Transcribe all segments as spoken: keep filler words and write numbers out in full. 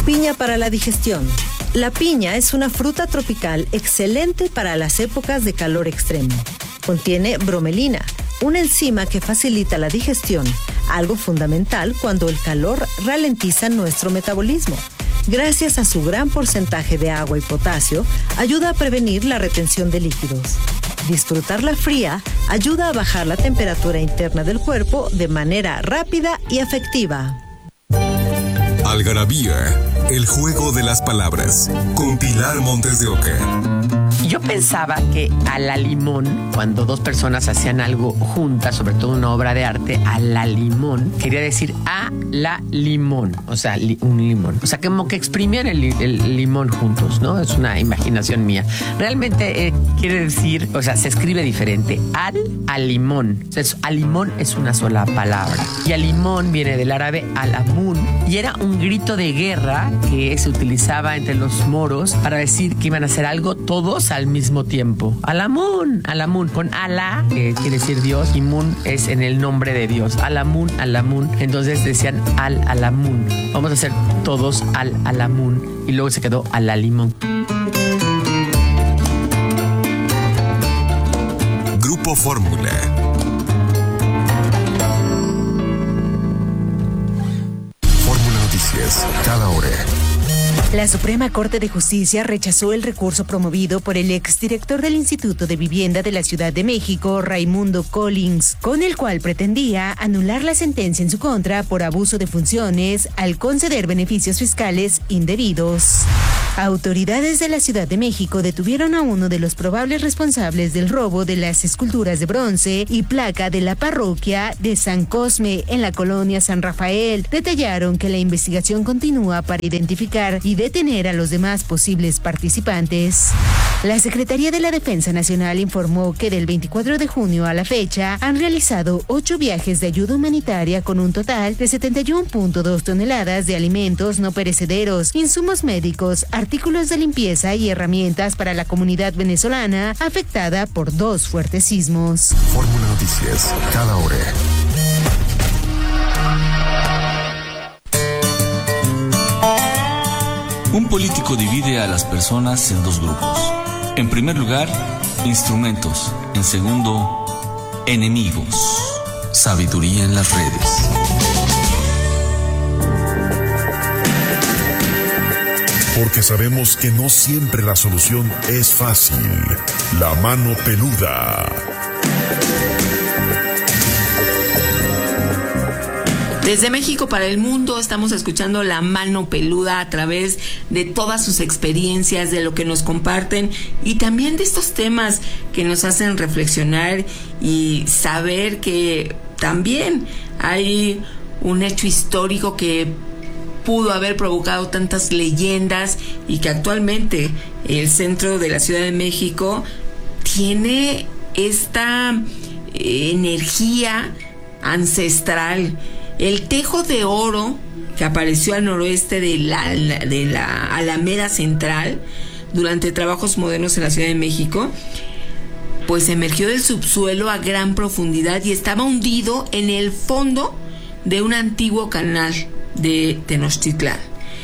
Piña para la digestión. La piña es una fruta tropical excelente para las épocas de calor extremo. Contiene bromelina, una enzima que facilita la digestión, algo fundamental cuando el calor ralentiza nuestro metabolismo. Gracias a su gran porcentaje de agua y potasio, ayuda a prevenir la retención de líquidos. Disfrutarla fría ayuda a bajar la temperatura interna del cuerpo de manera rápida y efectiva. Algarabía, el juego de las palabras, con Pilar Montes de Oca. Yo pensaba que a la limón, cuando dos personas hacían algo juntas, sobre todo una obra de arte, a la limón, quería decir a la limón, o sea, li, un limón. O sea, como que exprimían el, el limón juntos, ¿no? Es una imaginación mía. Realmente eh, quiere decir, o sea, se escribe diferente. Al, al limón. O sea, es, al limón es una sola palabra. Y al limón viene del árabe al-amun, y era un grito de guerra que se utilizaba entre los moros para decir que iban a hacer algo todos al mismo tiempo. Alamun, Alamun, con Alá, que quiere decir Dios, y Mun es en el nombre de Dios. Alamun, Alamun. Entonces decían al Alamun. Vamos a hacer todos al Alamun. Y luego se quedó al Alimón. Grupo Fórmula. Fórmula Noticias, cada hora. La Suprema Corte de Justicia rechazó el recurso promovido por el exdirector del Instituto de Vivienda de la Ciudad de México, Raimundo Collins, con el cual pretendía anular la sentencia en su contra por abuso de funciones al conceder beneficios fiscales indebidos. Autoridades de la Ciudad de México detuvieron a uno de los probables responsables del robo de las esculturas de bronce y placa de la parroquia de San Cosme en la colonia San Rafael. Detallaron que la investigación continúa para identificar y detener a los demás posibles participantes. La Secretaría de la Defensa Nacional informó que del veinticuatro de junio a la fecha han realizado ocho viajes de ayuda humanitaria con un total de setenta y uno punto dos toneladas de alimentos no perecederos, insumos médicos, artículos de limpieza y herramientas para la comunidad venezolana afectada por dos fuertes sismos. Fórmula Noticias, cada hora. Un político divide a las personas en dos grupos. En primer lugar, instrumentos. En segundo, enemigos. Sabiduría en las redes. Porque sabemos que no siempre la solución es fácil. La mano peluda. Desde México para el mundo estamos escuchando La Mano Peluda a través de todas sus experiencias, de lo que nos comparten y también de estos temas que nos hacen reflexionar y saber que también hay un hecho histórico que pudo haber provocado tantas leyendas y que actualmente el centro de la Ciudad de México tiene esta eh, energía ancestral. El tejo de oro que apareció al noroeste de la, de la Alameda Central durante trabajos modernos en la Ciudad de México, pues emergió del subsuelo a gran profundidad y estaba hundido en el fondo de un antiguo canal de Tenochtitlán.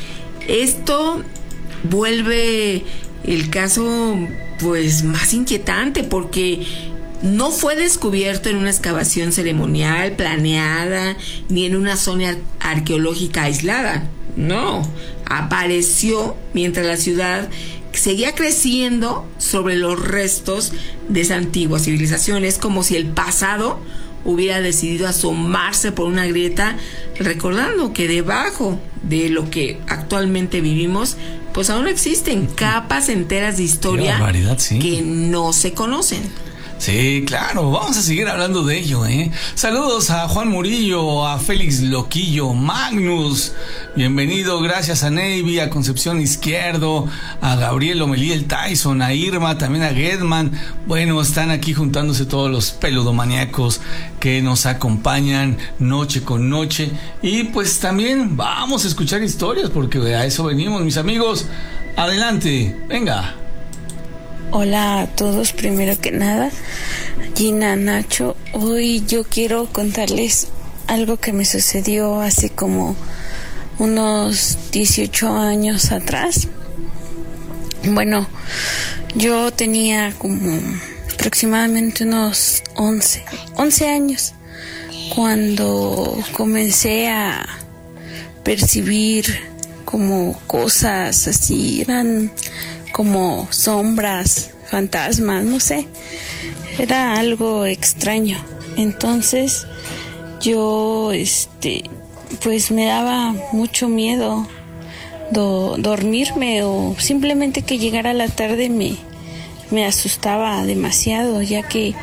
Esto vuelve el caso pues más inquietante porque no fue descubierto en una excavación ceremonial planeada ni en una zona arqueológica aislada. No, apareció mientras la ciudad seguía creciendo sobre los restos de esa antigua civilización. Es como si el pasado hubiera decidido asomarse por una grieta, recordando que debajo de lo que actualmente vivimos, pues aún existen capas enteras de historia ¿sí? que no se conocen. Sí, claro, vamos a seguir hablando de ello, ¿eh? Saludos a Juan Murillo, a Félix Loquillo, Magnus, bienvenido, gracias a Navy, a Concepción Izquierdo, a Gabriel Omelí, el Tyson, a Irma, también a Gedman. Bueno, están aquí juntándose todos los peludomaniacos que nos acompañan noche con noche. Y pues también vamos a escuchar historias, porque a eso venimos, mis amigos. Adelante, venga. Hola a todos, primero que nada, Gina, Nacho, hoy yo quiero contarles algo que me sucedió hace como unos dieciocho años atrás. Bueno, yo tenía como aproximadamente unos once, once años cuando comencé a percibir como cosas así, eran como sombras, fantasmas, no sé, era algo extraño. Entonces yo, este, pues me daba mucho miedo do, dormirme o simplemente que llegara la tarde me, me asustaba demasiado, ya que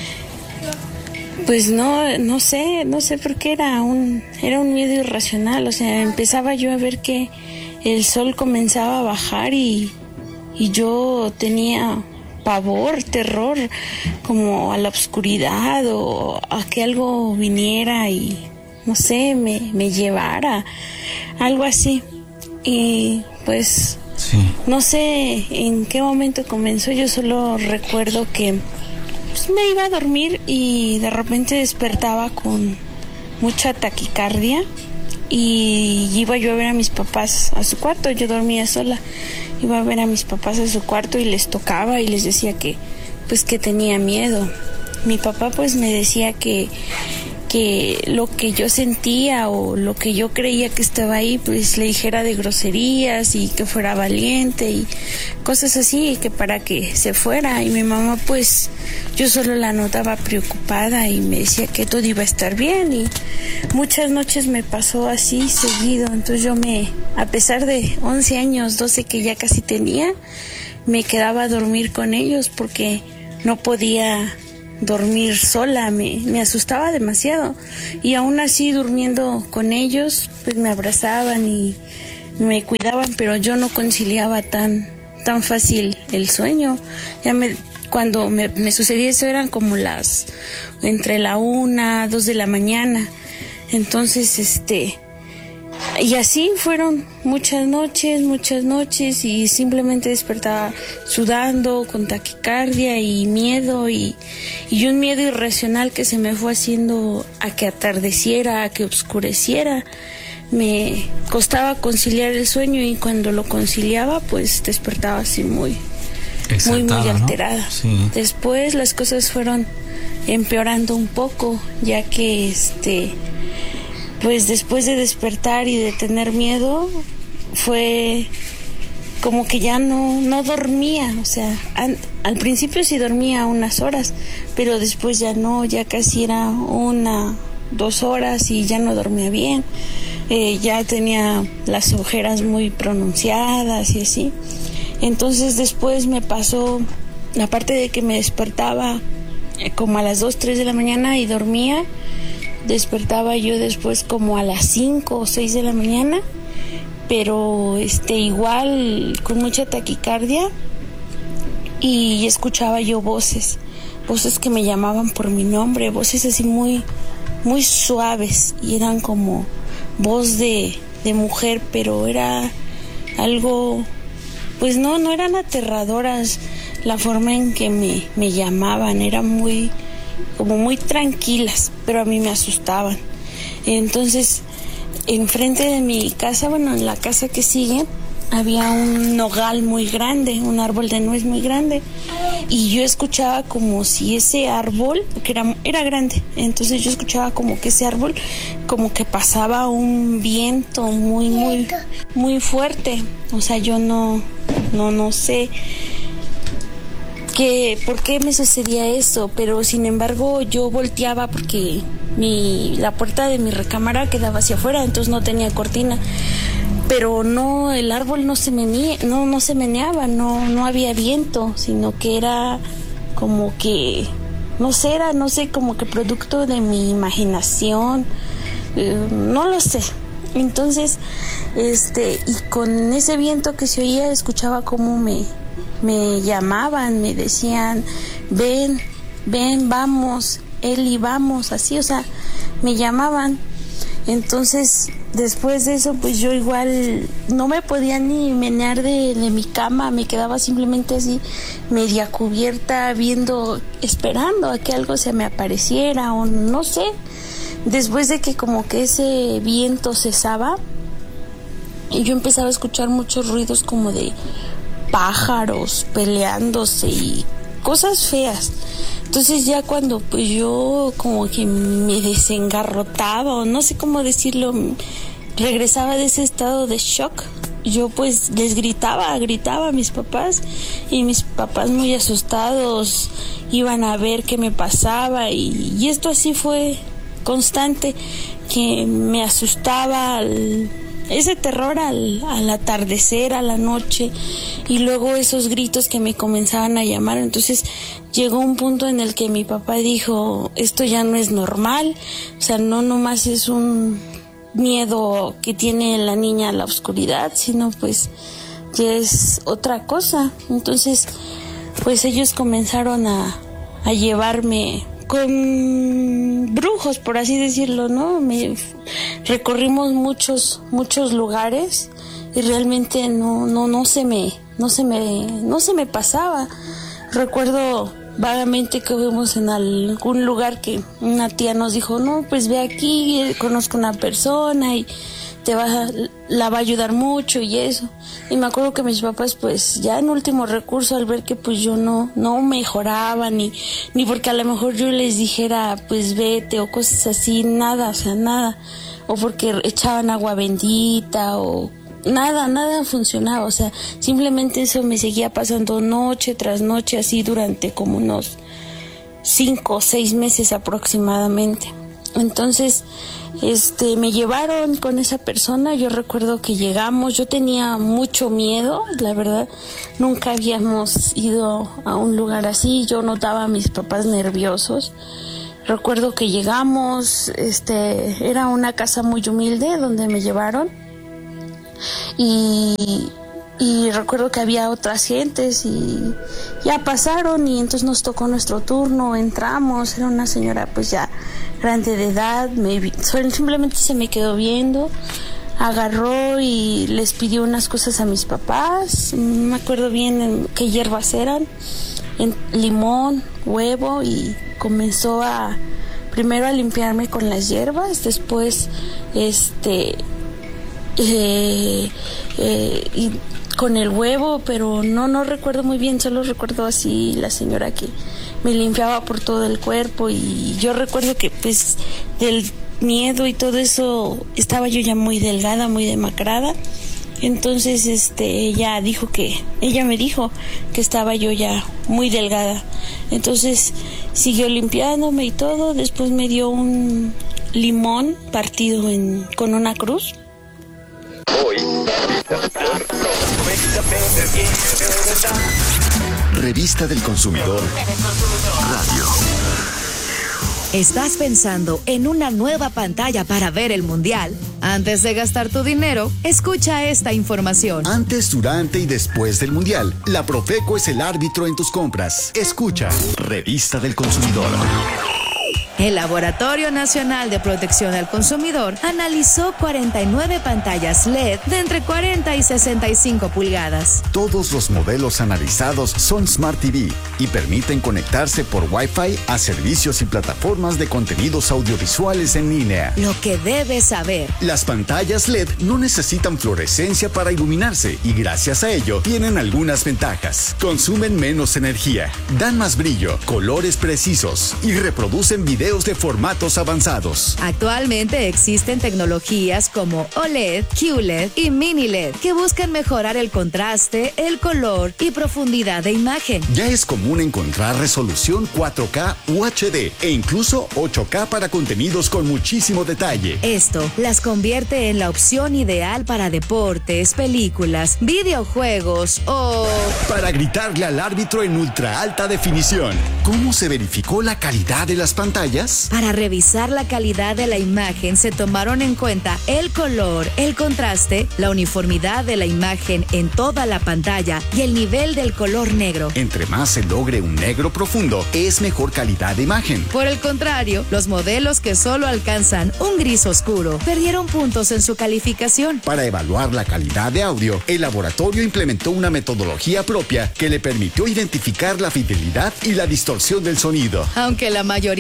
pues no, no sé, no sé por qué era un, era un miedo irracional. O sea, empezaba yo a ver que el sol comenzaba a bajar y, y yo tenía pavor, terror, como a la oscuridad o a que algo viniera y, no sé, me, me llevara, algo así. Y pues, sí. No sé en qué momento comenzó, yo solo recuerdo que pues, me iba a dormir y de repente despertaba con mucha taquicardia y iba yo a ver a mis papás a su cuarto. Yo dormía sola, iba a ver a mis papás a su cuarto y les tocaba y les decía que pues que tenía miedo. Mi papá pues me decía que que lo que yo sentía o lo que yo creía que estaba ahí, pues le dijera de groserías y que fuera valiente y cosas así, que para que se fuera. Y mi mamá pues yo solo la notaba preocupada y me decía que todo iba a estar bien, y muchas noches me pasó así seguido. Entonces yo me, a pesar de once años, doce que ya casi tenía, me quedaba a dormir con ellos porque no podía dormir sola, me, me asustaba demasiado, y aún así durmiendo con ellos pues me abrazaban y me cuidaban, pero yo no conciliaba tan tan fácil el sueño. Ya me, cuando me, me sucedía eso eran como las entre la una, dos de la mañana. Entonces este y así fueron muchas noches, muchas noches, y simplemente despertaba sudando, con taquicardia y miedo, y, y un miedo irracional que se me fue haciendo a que atardeciera, a que oscureciera. Me costaba conciliar el sueño, y cuando lo conciliaba, pues despertaba así muy, muy, muy alterada, ¿no? Sí. Después las cosas fueron empeorando un poco, ya que este... pues después de despertar y de tener miedo, fue como que ya no, no dormía. O sea, an, al principio sí dormía unas horas, pero después ya no, ya casi era una, dos horas y ya no dormía bien. Eh, ya tenía las ojeras muy pronunciadas y así. Entonces después me pasó, aparte de que me despertaba eh, como a las dos, tres de la mañana y dormía, despertaba yo después como a las cinco o seis de la mañana, pero este igual con mucha taquicardia, y escuchaba yo voces, voces que me llamaban por mi nombre, voces así muy, muy suaves, y eran como voz de, de mujer, pero era algo, pues no, no eran aterradoras la forma en que me, me llamaban, era muy como muy tranquilas, pero a mí me asustaban. Entonces, enfrente de mi casa, bueno, en la casa que sigue, había un nogal muy grande, un árbol de nuez muy grande, y yo escuchaba como si ese árbol, que era, era grande, entonces yo escuchaba como que ese árbol, como que pasaba un viento muy, muy, muy fuerte. O sea, yo no, no, no sé que por qué me sucedía eso, pero sin embargo yo volteaba porque mi la puerta de mi recámara quedaba hacia afuera, entonces no tenía cortina, pero no, el árbol no se menea, no no se meneaba, no no había viento, sino que era como que no sé, era no sé, como que producto de mi imaginación, eh, no lo sé. Entonces, este, y con ese viento que se oía, escuchaba cómo me me llamaban, me decían, ven, ven, vamos, Eli, vamos, así, o sea, me llamaban. Entonces, después de eso, pues yo igual no me podía ni menear de, de mi cama, me quedaba simplemente así, media cubierta, viendo, esperando a que algo se me apareciera, o no sé. Después de que como que ese viento cesaba, y yo empezaba a escuchar muchos ruidos como de pájaros peleándose y cosas feas. Entonces ya cuando pues yo como que me desengarrotaba o no sé cómo decirlo, regresaba de ese estado de shock, yo pues les gritaba, gritaba a mis papás y mis papás muy asustados iban a ver qué me pasaba y, y esto así fue constante, que me asustaba al, ese terror al, al atardecer, a la noche y luego esos gritos que me comenzaban a llamar. Entonces llegó un punto en el que mi papá dijo, esto ya no es normal, o sea, no nomás es un miedo que tiene la niña a la oscuridad, sino pues ya es otra cosa. Entonces pues ellos comenzaron a, a llevarme con brujos, por así decirlo, ¿no? Me, recorrimos muchos muchos lugares y realmente no no no se me no se me no se me pasaba. Recuerdo vagamente que fuimos en algún lugar que una tía nos dijo, no, pues ve aquí, conozco una persona y te va a, la va a ayudar mucho y eso. Y me acuerdo que mis papás pues ya en último recurso, al ver que pues yo no no mejoraba ni ni porque a lo mejor yo les dijera pues vete o cosas así, nada, o sea, nada, o porque echaban agua bendita o nada, nada funcionaba, o sea, simplemente eso me seguía pasando noche tras noche, así durante como unos cinco o seis meses aproximadamente. Entonces, este, me llevaron con esa persona. Yo recuerdo que llegamos, yo tenía mucho miedo, la verdad, nunca habíamos ido a un lugar así, yo notaba a mis papás nerviosos. Recuerdo que llegamos, este, era una casa muy humilde donde me llevaron. Y, y recuerdo que había otras gentes y ya pasaron y entonces nos tocó nuestro turno, entramos, era una señora pues ya grande de edad, me, simplemente se me quedó viendo, agarró y les pidió unas cosas a mis papás, no me acuerdo bien qué hierbas eran, en, limón, huevo, y comenzó a primero a limpiarme con las hierbas, después este Eh, eh, y con el huevo, pero no no recuerdo muy bien, solo recuerdo así la señora que me limpiaba por todo el cuerpo y yo recuerdo que pues del miedo y todo eso estaba yo ya muy delgada, muy demacrada. Entonces este ella dijo que ella me dijo que estaba yo ya muy delgada. Entonces siguió limpiándome y todo, después me dio un limón partido en con una cruz. Revista del Consumidor Radio. ¿Estás pensando en una nueva pantalla para ver el Mundial? Antes de gastar tu dinero, escucha esta información. Antes, durante y después del Mundial, la Profeco es el árbitro en tus compras. Escucha Revista del Consumidor. El Laboratorio Nacional de Protección al Consumidor analizó cuarenta y nueve pantallas L E D de entre cuarenta y sesenta y cinco pulgadas. Todos los modelos analizados son Smart T V y permiten conectarse por Wi-Fi a servicios y plataformas de contenidos audiovisuales en línea. Lo que debes saber: las pantallas L E D no necesitan fluorescencia para iluminarse y gracias a ello tienen algunas ventajas. Consumen menos energía, dan más brillo, colores precisos y reproducen videos de formatos avanzados. Actualmente existen tecnologías como O L E D, Q L E D y Mini L E D que buscan mejorar el contraste, el color y profundidad de imagen. Ya es común encontrar resolución cuatro K U H D e incluso ocho K para contenidos con muchísimo detalle. Esto las convierte en la opción ideal para deportes, películas, videojuegos o... para gritarle al árbitro en ultra alta definición. ¿Cómo se verificó la calidad de las pantallas? Para revisar la calidad de la imagen se tomaron en cuenta el color, el contraste, la uniformidad de la imagen en toda la pantalla y el nivel del color negro. Entre más se logre un negro profundo, es mejor calidad de imagen. Por el contrario, los modelos que solo alcanzan un gris oscuro perdieron puntos en su calificación. Para evaluar la calidad de audio, el laboratorio implementó una metodología propia que le permitió identificar la fidelidad y la distorsión del sonido. Aunque la mayoría de las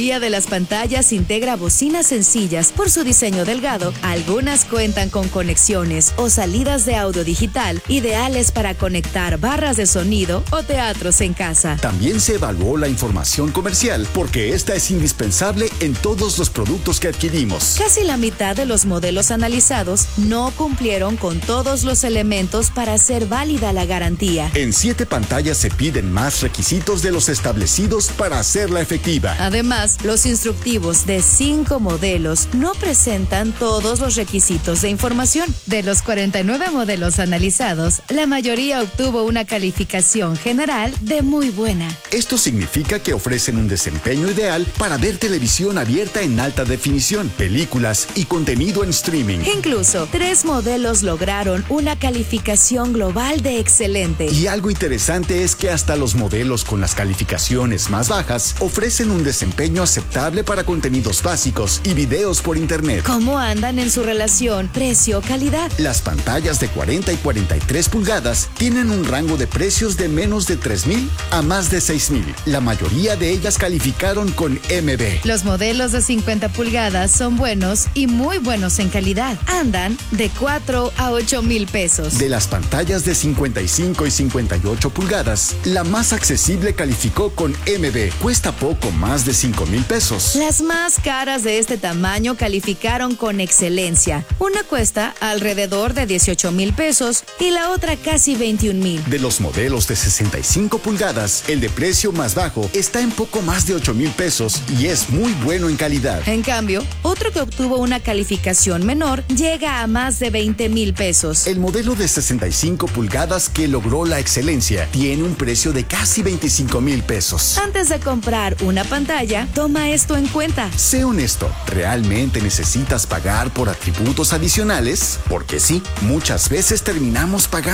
las pantallas integra bocinas sencillas por su diseño delgado. Algunas cuentan con conexiones o salidas de audio digital ideales para conectar barras de sonido o teatros en casa. También se evaluó la información comercial porque esta es indispensable en todos los productos que adquirimos. Casi la mitad de los modelos analizados no cumplieron con todos los elementos para hacer válida la garantía. En siete pantallas se piden más requisitos de los establecidos para hacerla efectiva. Además, los instructivos de cinco modelos no presentan todos los requisitos de información. De los cuarenta y nueve modelos analizados, la mayoría obtuvo una calificación general de muy buena. Esto significa que ofrecen un desempeño ideal para ver televisión abierta en alta definición, películas y contenido en streaming. Incluso, tres modelos lograron una calificación global de excelente. Y algo interesante es que hasta los modelos con las calificaciones más bajas ofrecen un desempeño aceptable para contenidos básicos y videos por internet. ¿Cómo andan en su relación precio-calidad? Las pantallas de cuarenta y cuarenta y tres pulgadas tienen un rango de precios de menos de tres mil a más de seis mil. La mayoría de ellas calificaron con M B. Los modelos de cincuenta pulgadas son buenos y muy buenos en calidad. Andan de cuatro a ocho mil pesos. De las pantallas de cincuenta y cinco y cincuenta y ocho pulgadas, la más accesible calificó con M B. Cuesta poco más de cinco mil pesos. Las más caras de este tamaño calificaron con excelencia. Una cuesta alrededor de dieciocho mil pesos y la otra casi veintiún mil. De los modelos de sesenta y cinco pulgadas, el de precio más bajo está en poco más de ocho mil pesos y es muy bueno en calidad. En cambio, otro que obtuvo una calificación menor llega a más de veinte mil pesos. El modelo de sesenta y cinco pulgadas que logró la excelencia tiene un precio de casi veinticinco mil pesos. Antes de comprar una pantalla, toma esto en cuenta. Sé honesto, ¿realmente necesitas pagar por atributos adicionales? Porque sí, muchas veces terminamos pagando